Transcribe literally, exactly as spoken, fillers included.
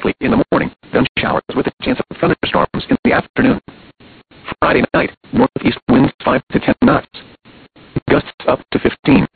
likely in the morning, then showers with a chance of thunderstorms in the afternoon. Friday night, northeast winds five to ten knots. Gusts up to fifteen.